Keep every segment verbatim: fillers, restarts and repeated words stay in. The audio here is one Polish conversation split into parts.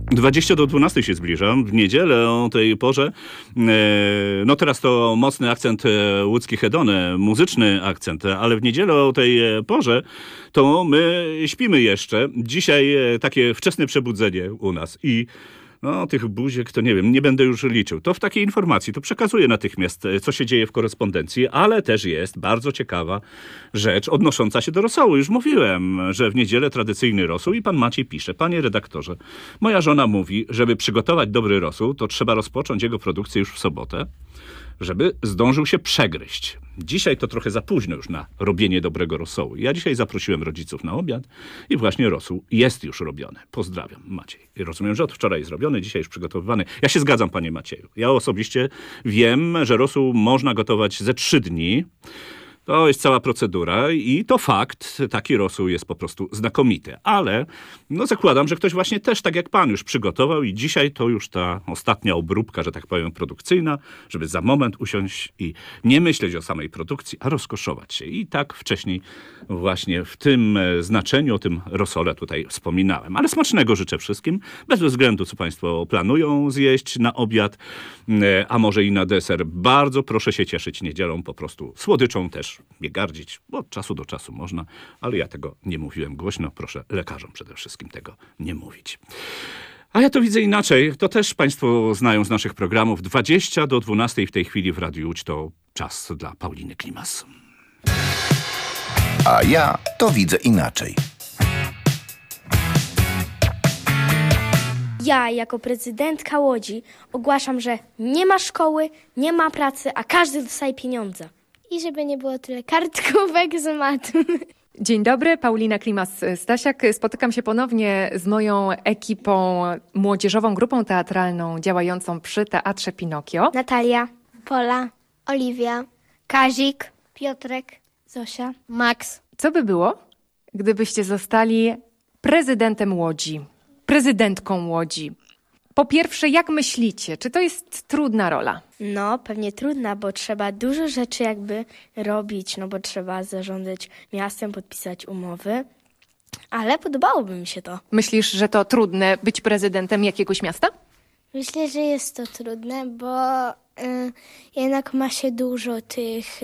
dwadzieścia do dwunastej się zbliżam. W niedzielę o tej porze. No teraz to mocny akcent łódzki hedony, muzyczny akcent, ale w niedzielę o tej porze to my śpimy jeszcze. Dzisiaj takie wczesne przebudzenie u nas i no, tych buziek to nie wiem, nie będę już liczył. To w takiej informacji, to przekazuję natychmiast, co się dzieje w korespondencji, ale też jest bardzo ciekawa rzecz odnosząca się do rosołu. Już mówiłem, że w niedzielę tradycyjny rosół i pan Maciej pisze: panie redaktorze, moja żona mówi, żeby przygotować dobry rosół, to trzeba rozpocząć jego produkcję już w sobotę, żeby zdążył się przegryźć. Dzisiaj to trochę za późno już na robienie dobrego rosołu. Ja dzisiaj zaprosiłem rodziców na obiad i właśnie rosół jest już robiony. Pozdrawiam, Maciej. I rozumiem, że od wczoraj jest robiony, dzisiaj już przygotowywany. Ja się zgadzam, panie Macieju. Ja osobiście wiem, że rosół można gotować ze trzy dni. To jest cała procedura i to fakt, taki rosół jest po prostu znakomity. Ale no zakładam, że ktoś właśnie też, tak jak pan, już przygotował i dzisiaj to już ta ostatnia obróbka, że tak powiem, produkcyjna, żeby za moment usiąść i nie myśleć o samej produkcji, a rozkoszować się. I tak wcześniej właśnie w tym znaczeniu, o tym rosole tutaj wspominałem. Ale smacznego życzę wszystkim, bez względu, co państwo planują zjeść na obiad, a może i na deser. Bardzo proszę się cieszyć niedzielą, po prostu słodyczą też. Nie gardzić, bo od czasu do czasu można, ale ja tego nie mówiłem głośno. Proszę lekarzom przede wszystkim tego nie mówić. A ja to widzę inaczej. To też państwo znają z naszych programów. dwadzieścia do dwunastej w tej chwili w Radiu Łódź to czas dla Pauliny Klimas. A ja to widzę inaczej. Ja, jako prezydentka Łodzi, ogłaszam, że nie ma szkoły, nie ma pracy, a każdy dostaje pieniądze. I żeby nie było tyle kartkówek z matem. Dzień dobry, Paulina Klimas-Stasiak. Spotykam się ponownie z moją ekipą, młodzieżową grupą teatralną działającą przy Teatrze Pinokio. Natalia, Pola, Oliwia, Kazik, Piotrek, Zosia, Max. Co by było, gdybyście zostali prezydentem Łodzi, prezydentką Łodzi? Po pierwsze, jak myślicie, czy to jest trudna rola? No, pewnie trudna, bo trzeba dużo rzeczy jakby robić, no bo trzeba zarządzać miastem, podpisać umowy, ale podobałoby mi się to. Myślisz, że to trudne być prezydentem jakiegoś miasta? Myślę, że jest to trudne, bo y, jednak ma się dużo tych y,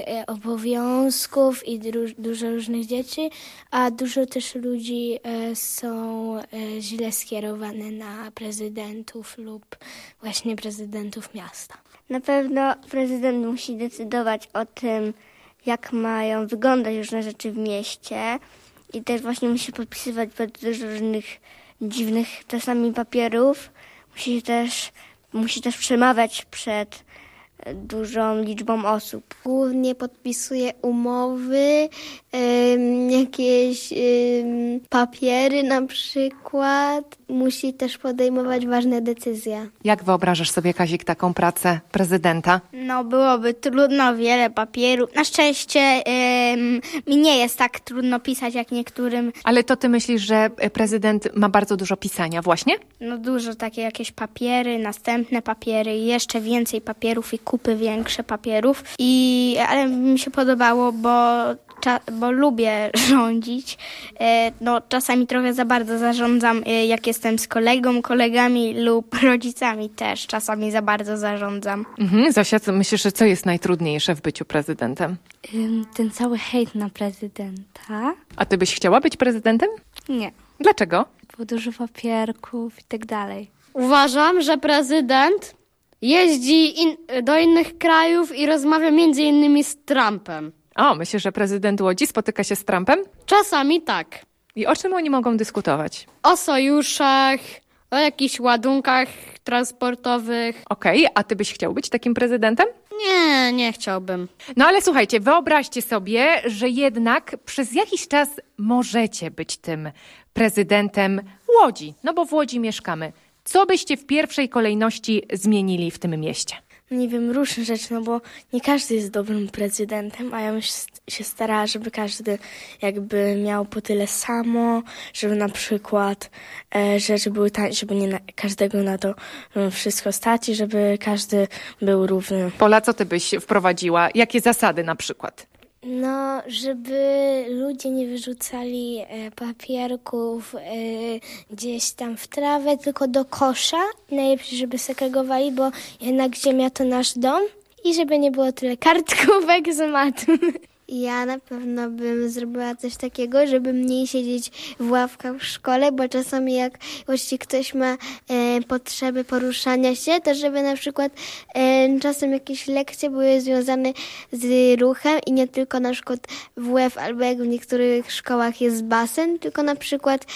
obowiązków i dru- dużo różnych dzieci, a dużo też ludzi y, są y, źle skierowane na prezydentów lub właśnie prezydentów miasta. Na pewno prezydent musi decydować o tym, jak mają wyglądać różne rzeczy w mieście i też właśnie musi podpisywać bardzo dużo różnych dziwnych czasami papierów. Musi też, musi też przemawiać przed dużą liczbą osób. Głównie podpisuje umowy, ym, jakieś ym, papiery na przykład. Musi też podejmować ważne decyzje. Jak wyobrażasz sobie, Kazik, taką pracę prezydenta? No, byłoby trudno, wiele papierów. Na szczęście ym, mi nie jest tak trudno pisać jak niektórym. Ale to ty myślisz, że prezydent ma bardzo dużo pisania właśnie? No dużo, takie jakieś papiery, następne papiery, jeszcze więcej papierów i kupy większe papierów. I, ale mi się podobało, bo, cza, bo lubię rządzić. E, no czasami trochę za bardzo zarządzam, e, jak jestem z kolegą, kolegami lub rodzicami też. Czasami za bardzo zarządzam. Mhm. Zosia, co myślisz, że co jest najtrudniejsze w byciu prezydentem? Ym, ten cały hejt na prezydenta. A ty byś chciała być prezydentem? Nie, Dlaczego? bo dużo papierków i tak dalej. Uważam, że prezydent jeździ in, do innych krajów i rozmawia między innymi z Trumpem. O, myślisz, że prezydent Łodzi spotyka się z Trumpem? Czasami tak. I o czym oni mogą dyskutować? O sojuszach, o jakichś ładunkach transportowych. Okej, a ty byś chciał być takim prezydentem? Nie, nie chciałbym. No ale słuchajcie, wyobraźcie sobie, że jednak przez jakiś czas możecie być tym prezydentem Łodzi, no bo w Łodzi mieszkamy. Co byście w pierwszej kolejności zmienili w tym mieście? Nie wiem, różne rzeczy, no bo nie każdy jest dobrym prezydentem, a ja bym się starała, żeby każdy jakby miał po tyle samo, żeby na przykład e, rzeczy były tańsze, żeby nie na, każdego na to e, wszystko stać i żeby każdy był równy. Pola, co ty byś wprowadziła? Jakie zasady na przykład? No, żeby ludzie nie wyrzucali e, papierków e, gdzieś tam w trawę, tylko do kosza. Najlepiej, żeby segregowali, bo jednak ziemia to nasz dom. I żeby nie było tyle kartkówek z matmy. Ja na pewno bym zrobiła coś takiego, żeby mniej siedzieć w ławkach w szkole, bo czasami jak właśnie ktoś ma e, potrzeby poruszania się, to żeby na przykład e, czasem jakieś lekcje były związane z ruchem i nie tylko na przykład w W F albo jak w niektórych szkołach jest basen, tylko na przykład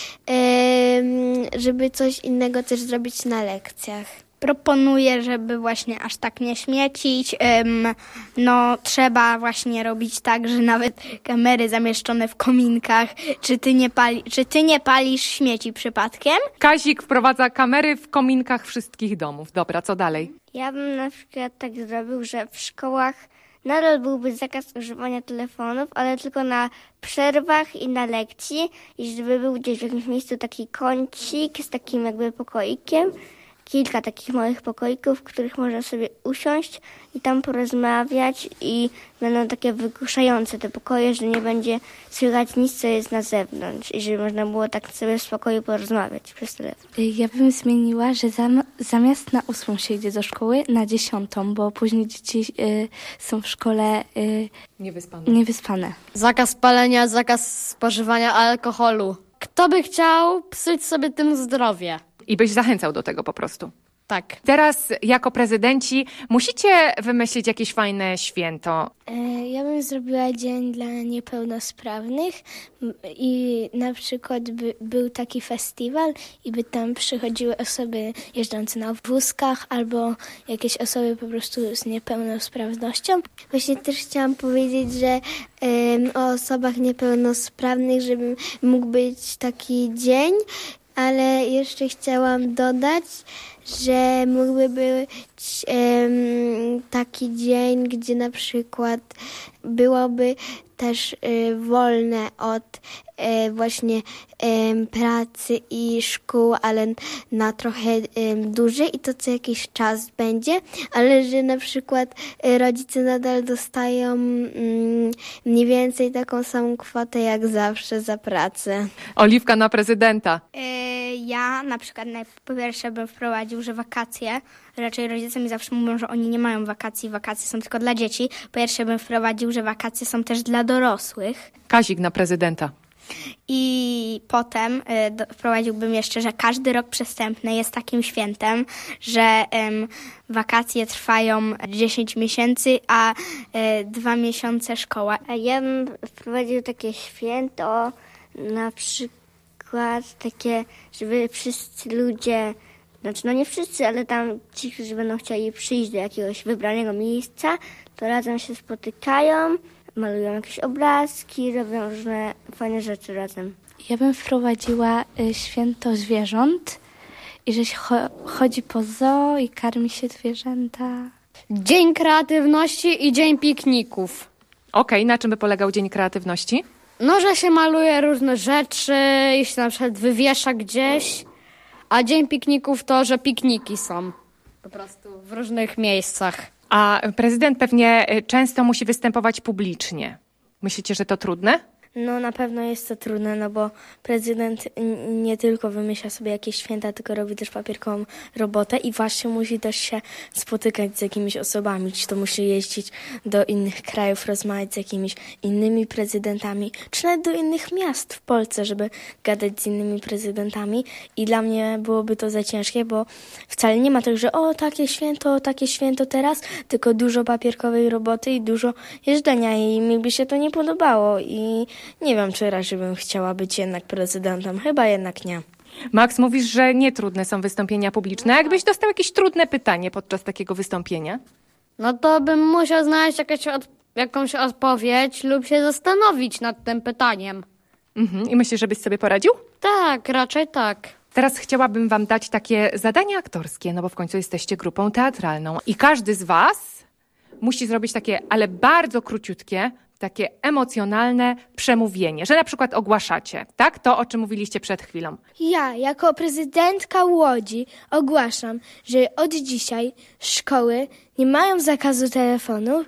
e, żeby coś innego też zrobić na lekcjach. Proponuję, żeby właśnie aż tak nie śmiecić. Ym, no trzeba właśnie robić tak, że nawet kamery zamieszczone w kominkach, czy ty nie, pali, czy ty nie palisz śmieci przypadkiem? Kazik wprowadza kamery w kominkach wszystkich domów. Dobra, co dalej? Ja bym na przykład tak zrobił, że w szkołach nadal byłby zakaz używania telefonów, ale tylko na przerwach i na lekcji. I żeby był gdzieś w jakimś miejscu taki kącik z takim jakby pokoikiem, kilka takich małych pokoików, w których można sobie usiąść i tam porozmawiać i będą takie wygłuszające te pokoje, że nie będzie słychać nic, co jest na zewnątrz i żeby można było tak sobie w spokoju porozmawiać przez telefon. Ja bym zmieniła, że zam, zamiast na ósmą się idzie do szkoły, na dziesiątą, bo później dzieci y, są w szkole y, Niewyspane. niewyspane. Zakaz palenia, zakaz spożywania alkoholu. Kto by chciał psuć sobie tym zdrowie? I byś zachęcał do tego po prostu. Tak. Teraz jako prezydenci musicie wymyślić jakieś fajne święto. E, Ja bym zrobiła dzień dla niepełnosprawnych m, i na przykład by, był taki festiwal i by tam przychodziły osoby jeżdżące na wózkach albo jakieś osoby po prostu z niepełnosprawnością. Właśnie też chciałam powiedzieć, że em, o osobach niepełnosprawnych, żeby mógł być taki dzień, ale jeszcze chciałam dodać, że mógłby być em, taki dzień, gdzie na przykład byłoby też e, wolne od e, właśnie em, pracy i szkół, ale na trochę em, dłużej i to co jakiś czas będzie, ale że na przykład e, rodzice nadal dostają mm, mniej więcej taką samą kwotę jak zawsze za pracę. Oliwka na prezydenta. Yy, ja na przykład naj- po pierwsze bym wprowadził, że wakacje, raczej rodzice mi zawsze mówią, że oni nie mają wakacji, wakacje są tylko dla dzieci. Po pierwsze bym wprowadził, że wakacje są też dla dorosłych. Kazik na prezydenta. I potem y, do, wprowadziłbym jeszcze, że każdy rok przestępny jest takim świętem, że ym, wakacje trwają dziesięć miesięcy, a y, dwa miesiące szkoła. A ja bym wprowadził takie święto, na przykład takie, żeby wszyscy ludzie, znaczy no nie wszyscy, ale tam ci, którzy będą chcieli przyjść do jakiegoś wybranego miejsca, to razem się spotykają, malują jakieś obrazki, robią różne fajne rzeczy razem. Ja bym wprowadziła y, święto zwierząt i że się cho- chodzi po zoo i karmi się zwierzęta. Dzień kreatywności i dzień pikników. Okej, na czym by polegał Dzień Kreatywności? No, że się maluje różne rzeczy i się na przykład wywiesza gdzieś. A dzień pikników to, że pikniki są. Po prostu w różnych miejscach. A prezydent pewnie y, często musi występować publicznie. Myślicie, że to trudne? No na pewno jest to trudne, no bo prezydent n- nie tylko wymyśla sobie jakieś święta, tylko robi też papierkową robotę i właśnie musi też się spotykać z jakimiś osobami, czy to musi jeździć do innych krajów, rozmawiać z jakimiś innymi prezydentami, czy nawet do innych miast w Polsce, żeby gadać z innymi prezydentami i dla mnie byłoby to za ciężkie, bo wcale nie ma tak, że o takie święto, takie święto teraz, tylko dużo papierkowej roboty i dużo jeżdżenia i mi by się to nie podobało i nie wiem, czy raczej bym chciała być jednak prezydentem. Chyba jednak nie. Max, mówisz, że nie trudne są wystąpienia publiczne. Jakbyś dostał jakieś trudne pytanie podczas takiego wystąpienia? No to bym musiał znaleźć jakąś od, jakąś odpowiedź lub się zastanowić nad tym pytaniem. Mhm. I myślisz, żebyś sobie poradził? Tak, raczej tak. Teraz chciałabym wam dać takie zadanie aktorskie, no bo w końcu jesteście grupą teatralną. I każdy z was musi zrobić takie, ale bardzo króciutkie, takie emocjonalne przemówienie, że na przykład ogłaszacie, tak? To, o czym mówiliście przed chwilą. Ja, jako prezydentka Łodzi, ogłaszam, że od dzisiaj szkoły nie mają zakazu telefonów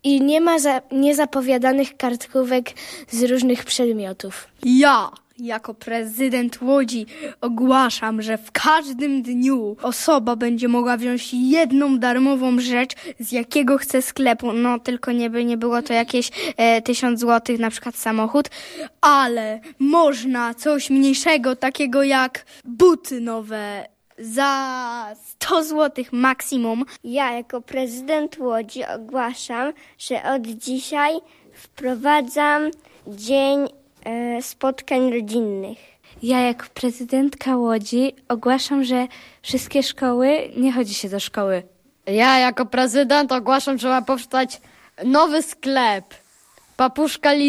i nie ma za, niezapowiadanych kartkówek z różnych przedmiotów. Ja, jako prezydent Łodzi, ogłaszam, że w każdym dniu osoba będzie mogła wziąć jedną darmową rzecz z jakiego chce sklepu. No tylko nie by nie było to jakieś e, tysiąc złotych, na przykład samochód, ale można coś mniejszego, takiego jak buty nowe za sto złotych maksimum. Ja jako prezydent Łodzi ogłaszam, że od dzisiaj wprowadzam dzień e, spotkań rodzinnych. Ja jako prezydentka Łodzi ogłaszam, że wszystkie szkoły nie chodzi się do szkoły. Ja jako prezydent ogłaszam, że ma powstać nowy sklep. Papuszka